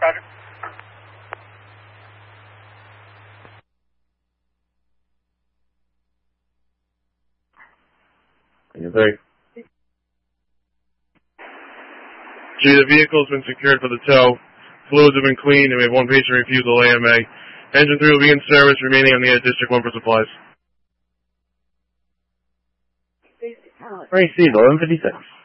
Roger. G, the vehicle has been secured for the tow. Fluids have been cleaned, and we have one patient refusal AMA. Engine 3 will be in service, remaining on the District 1 for supplies. Received, 1156.